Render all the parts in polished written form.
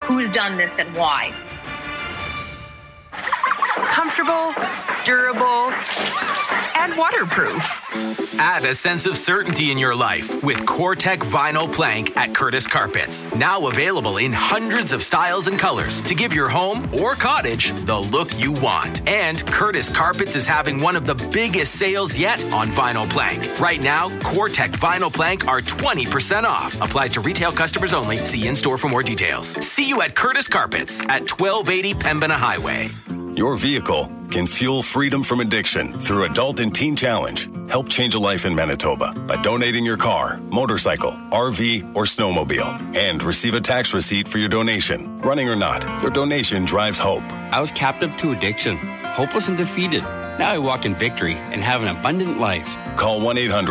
who's done this and why. Comfortable, durable, and waterproof. Add a sense of certainty in your life with COREtec Vinyl Plank at Curtis Carpets. Now available in hundreds of styles and colors to give your home or cottage the look you want. And Curtis Carpets is having one of the biggest sales yet on vinyl plank. Right now, COREtec Vinyl Plank are 20% off. Applies to retail customers only. See in-store for more details. See you at Curtis Carpets at 1280 Pembina Highway. Your vehicle can fuel freedom from addiction through Adult and Teen Challenge. Help change a life in Manitoba by donating your car, motorcycle, RV, or snowmobile. And receive a tax receipt for your donation. Running or not, your donation drives hope. I was captive to addiction, hopeless and defeated. Now I walk in victory and have an abundant life. Call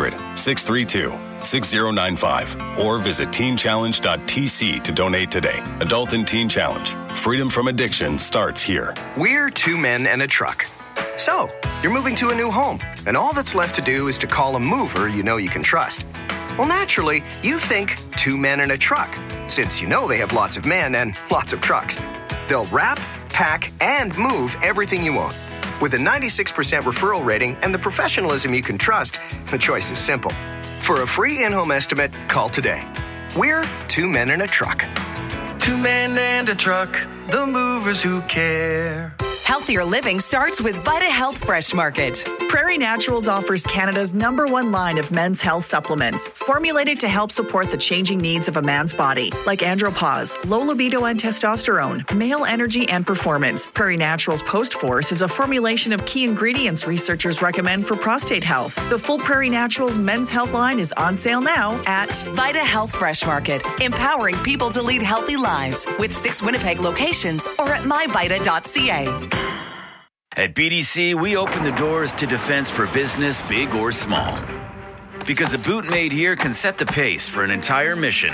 1-800-632-6095 or visit teenchallenge.tc to donate today. Adult and Teen Challenge. Freedom from addiction starts here. We're two men and a truck. So, you're moving to a new home, and all that's left to do is to call a mover you know you can trust. Well, naturally, you think two men and a truck, since you know they have lots of men and lots of trucks. They'll wrap, pack, and move everything you own. With a 96% referral rating and the professionalism you can trust, the choice is simple. For a free in-home estimate, call today. We're two men and a truck. Two men and a truck, the movers who care. Healthier living starts with Vita Health Fresh Market. Prairie Naturals offers Canada's #1 line of men's health supplements, formulated to help support the changing needs of a man's body, like andropause, low libido and testosterone, male energy and performance. Prairie Naturals Post Force is a formulation of key ingredients researchers recommend for prostate health. The full Prairie Naturals men's health line is on sale now at Vita Health Fresh Market, empowering people to lead healthy lives, with 6 Winnipeg locations or at myvita.ca. At BDC, we open the doors to defense for business, big or small. Because a boot made here can set the pace for an entire mission.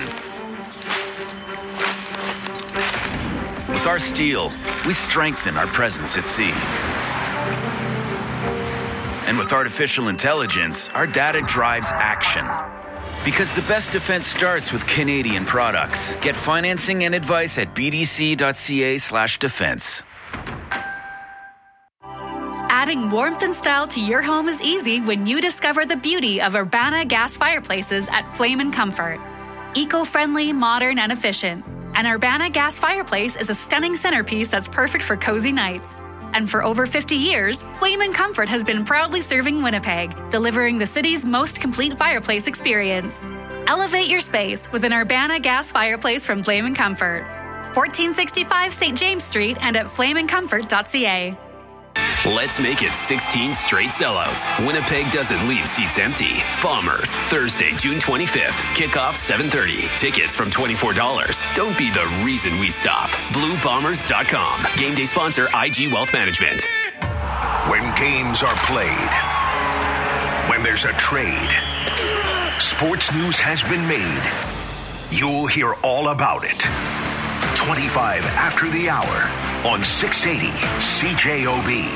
With our steel, we strengthen our presence at sea. And with artificial intelligence, our data drives action. Because the best defense starts with Canadian products. Get financing and advice at bdc.ca/defense. Adding warmth and style to your home is easy when you discover the beauty of Urbana gas fireplaces at Flame & Comfort. Eco-friendly, modern, and efficient. An Urbana gas fireplace is a stunning centerpiece that's perfect for cozy nights. And for over 50 years, Flame & Comfort has been proudly serving Winnipeg, delivering the city's most complete fireplace experience. Elevate your space with an Urbana gas fireplace from Flame & Comfort. 1465 St. James Street and at flameandcomfort.ca. Let's make it 16 straight sellouts. Winnipeg doesn't leave seats empty. Bombers, Thursday, June 25th. Kickoff 7:30. Tickets from $24. Don't be the reason we stop. BlueBombers.com. Game day sponsor IG Wealth Management. When games are played, when there's a trade, sports news has been made. You'll hear all about it. 25 after the hour on 680 CJOB.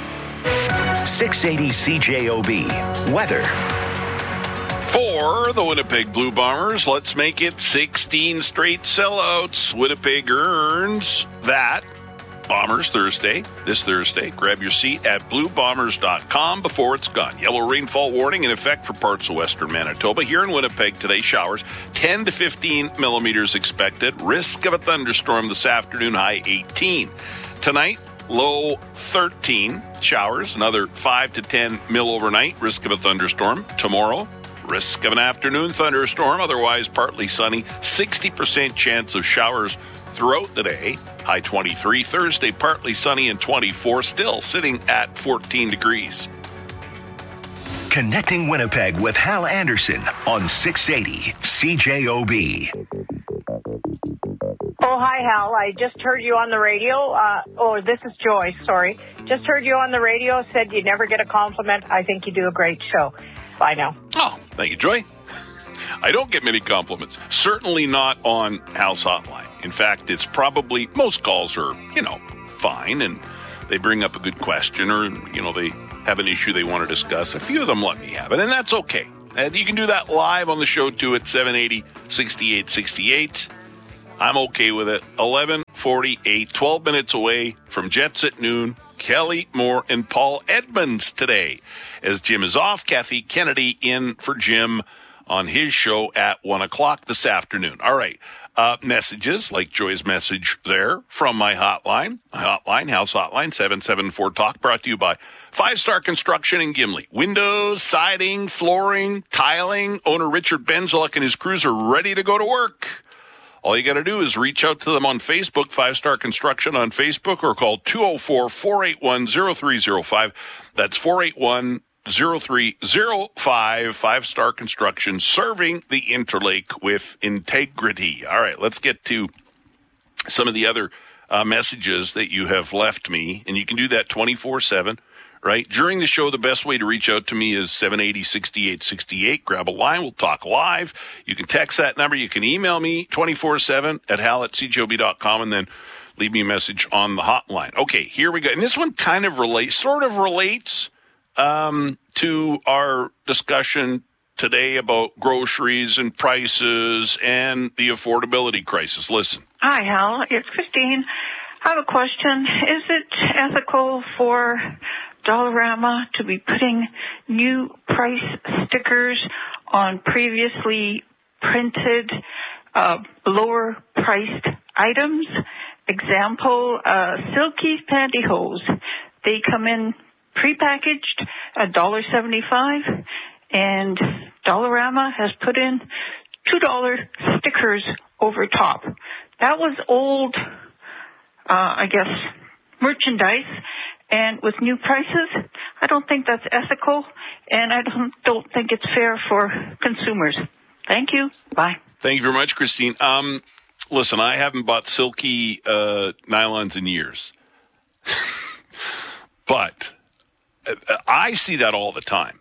680 CJOB. Weather. For the Winnipeg Blue Bombers, let's make it 16 straight sellouts. Winnipeg earns that. Bombers Thursday, this Thursday. Grab your seat at bluebombers.com before it's gone. Yellow rainfall warning in effect for parts of western Manitoba. Here in Winnipeg today, showers 10 to 15 millimeters expected. Risk of a thunderstorm this afternoon, high 18. Tonight, low 13. Showers, another 5 to 10 mil overnight. Risk of a thunderstorm. Tomorrow, risk of an afternoon thunderstorm. Otherwise, partly sunny. 60% chance of showers throughout the day. High 23. Thursday, partly sunny and 24. Still sitting at 14 degrees. Connecting Winnipeg with Hal Anderson on 680 CJOB. Oh, hi, Hal. I just heard you on the radio. This is Joyce. Sorry. Just heard you on the radio. Said you never get a compliment. I think you do a great show. Bye now. Oh, thank you, Joy. I don't get many compliments. Certainly not on Hal's hotline. In fact, it's probably, most calls are, fine, and they bring up a good question or, they have an issue they want to discuss. A few of them let me have it, and that's okay. And you can do that live on the show, too, at 780-6868. I'm okay with it. 11:48, 12 minutes away from Jets at noon. Kelly Moore and Paul Edmonds today. As Jim is off, Kathy Kennedy in for Jim on his show at 1 o'clock this afternoon. All right. Messages, like Joy's message there from my hotline. House hotline, 774-TALK, brought to you by 5-Star Construction in Gimli. Windows, siding, flooring, tiling. Owner Richard Benzeluk and his crews are ready to go to work. All you got to do is reach out to them on Facebook, 5-Star Construction on Facebook, or call 204-481-0305. That's 481-0305, 5-Star Construction, serving the Interlake with integrity. All right, let's get to some of the other messages that you have left me, and you can do that 24/7. Right? During the show, the best way to reach out to me is 780-6868. Grab a line. We'll talk live. You can text that number. You can email me 24/7 at hal@cjob.com and then leave me a message on the hotline. Okay, here we go. And this one kind of relates to our discussion today about groceries and prices and the affordability crisis. Listen. Hi, Hal. It's Christine. I have a question. Is it ethical for Dollarama to be putting new price stickers on previously printed lower priced items? Example, Silky pantyhose. They come in prepackaged at $1.75, and Dollarama has put in $2 stickers over top. That was old, merchandise. And with new prices, I don't think that's ethical, and I don't think it's fair for consumers. Thank you. Bye. Thank you very much, Christine. Listen, I haven't bought silky nylons in years. But I see that all the time.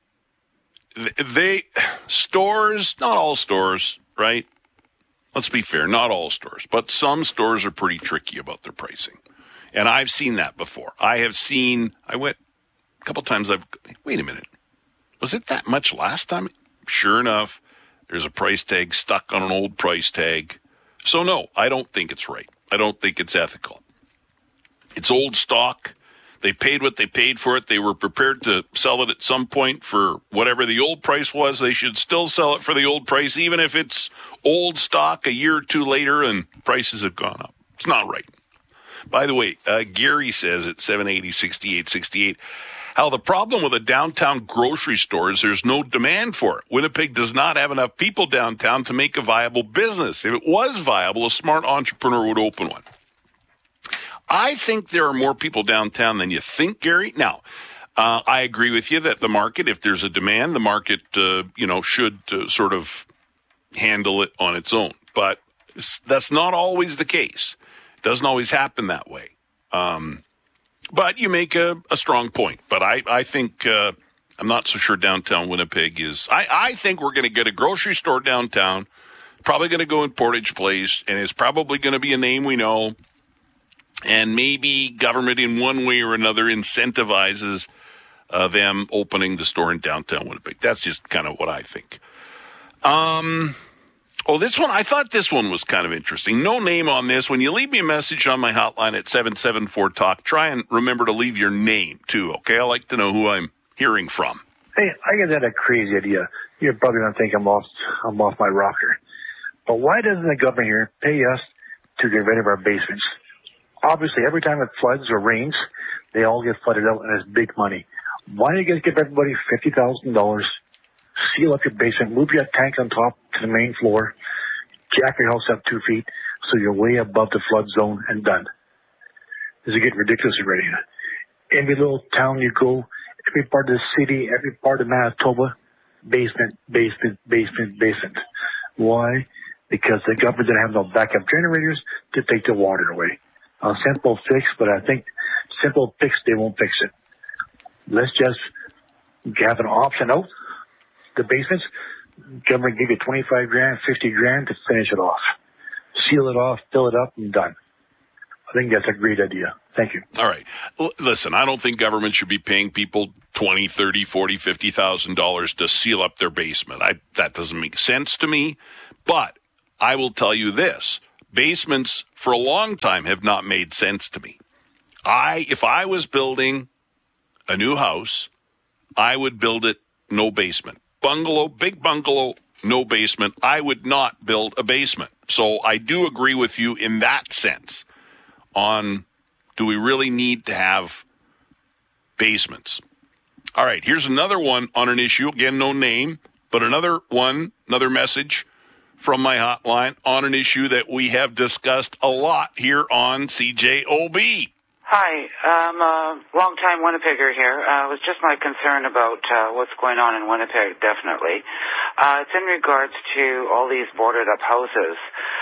Stores, not all stores, right? Let's be fair, not all stores, but some stores are pretty tricky about their pricing. And I've seen that before. I went a couple times, wait a minute. Was it that much last time? Sure enough, there's a price tag stuck on an old price tag. So no, I don't think it's right. I don't think it's ethical. It's old stock. They paid what they paid for it. They were prepared to sell it at some point for whatever the old price was. They should still sell it for the old price, even if it's old stock a year or two later and prices have gone up. It's not right. By the way, Gary says at 780-6868, how the problem with a downtown grocery store is there's no demand for it. Winnipeg does not have enough people downtown to make a viable business. If it was viable, a smart entrepreneur would open one. I think there are more people downtown than you think, Gary. Now, I agree with you that the market, if there's a demand, the market, should sort of handle it on its own. But that's not always the case. Doesn't always happen that way. But you make a strong point. But I think I'm not so sure downtown Winnipeg is. I think we're going to get a grocery store downtown, probably going to go in Portage Place, and it's probably going to be a name we know. And maybe government in one way or another incentivizes them opening the store in downtown Winnipeg. That's just kind of what I think. This one, I thought this one was kind of interesting. No name on this. When you leave me a message on my hotline at 774-TALK, try and remember to leave your name, too, okay? I like to know who I'm hearing from. Hey, I got a crazy idea. You're probably going to think I'm off my rocker. But why doesn't the government here pay us to get rid of our basements? Obviously, every time it floods or rains, they all get flooded out, and it's big money. Why don't you guys give everybody $50,000, seal up your basement, move your tank on top to the main floor, jack your house up 2 feet so you're way above the flood zone and done. This is getting ridiculous already. Every little town you go, every part of the city, every part of Manitoba, basement. Why? Because the government didn't have no backup generators to take the water away. A simple fix, but I think simple fix, they won't fix it. Let's just have an option out. The basements, government give you $25,000, $50,000 to finish it off. Seal it off, fill it up, and done. I think that's a great idea. Thank you. All right. Listen, I don't think government should be paying people $20,000, $30,000, $40,000, $50,000 to seal up their basement. That doesn't make sense to me. But I will tell you this. basements for a long time have not made sense to me. If I was building a new house, I would build it no basement. Bungalow, big bungalow, no basement. I would not build a basement. So I do agree with you in that sense on, do we really need to have basements? All right, here's another one on an issue. Again, no name, but another message from my hotline on an issue that we have discussed a lot here on CJOB. Hi, I'm a long-time Winnipegger here. It was just my concern about what's going on in Winnipeg, definitely. It's in regards to all these boarded-up houses.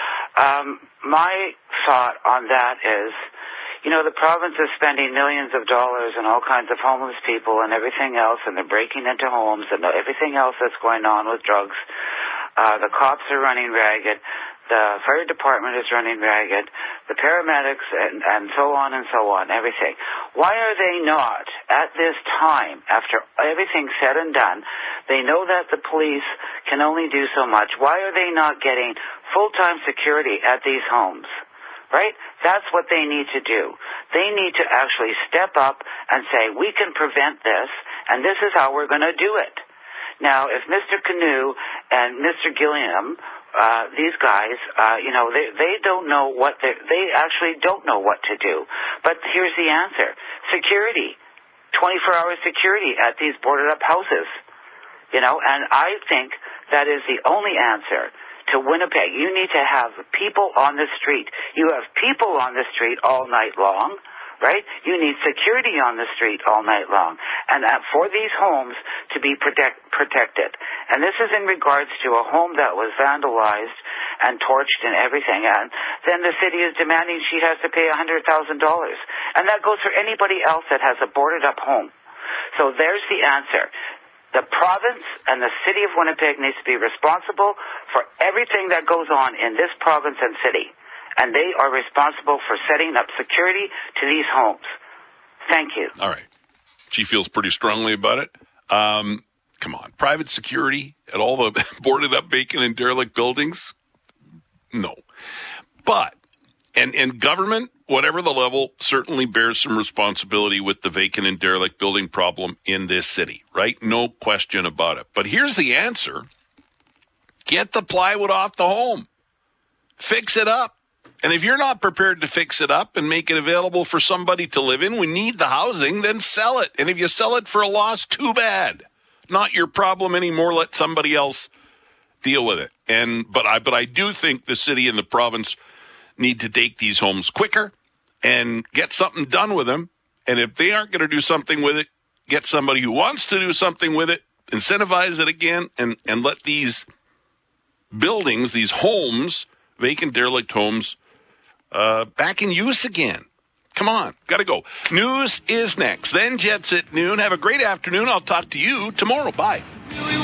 My thought on that is, you know, the province is spending millions of dollars on all kinds of homeless people and everything else, and they're breaking into homes and everything else that's going on with drugs. The cops are running ragged. The fire department is running ragged, the paramedics, and so on, everything. Why are they not, at this time, after everything's said and done, they know that the police can only do so much. Why are they not getting full-time security at these homes? Right? That's what they need to do. They need to actually step up and say, we can prevent this, and this is how we're going to do it. Now, if Mr. Canoe and Mr. Gilliam, these guys, they don't know they actually don't know what to do. But here's the answer. Security. 24-hour security at these boarded-up houses. And I think that is the only answer to Winnipeg. You need to have people on the street. You have people on the street all night long, right? You need security on the street all night long. And for these homes to be protected. And this is in regards to a home that was vandalized and torched and everything. And then the city is demanding she has to pay $100,000. And that goes for anybody else that has a boarded-up home. So there's the answer. The province and the city of Winnipeg needs to be responsible for everything that goes on in this province and city. And they are responsible for setting up security to these homes. Thank you. All right. She feels pretty strongly about it. Come on. Private security at all the boarded up, vacant, and derelict buildings? No. But, and government, whatever the level, certainly bears some responsibility with the vacant and derelict building problem in this city, right? No question about it. But here's the answer. Get the plywood off the home. Fix it up. And if you're not prepared to fix it up and make it available for somebody to live in, we need the housing, then sell it. And if you sell it for a loss, too bad. Not your problem anymore. Let somebody else deal with it. But I do think the city and the province need to take these homes quicker and get something done with them. And if they aren't going to do something with it, get somebody who wants to do something with it, incentivize it again, and let these buildings, these homes, vacant, derelict homes, back in use again. Come on, got to go. News is next. Then Jets at noon. Have a great afternoon. I'll talk to you tomorrow. Bye.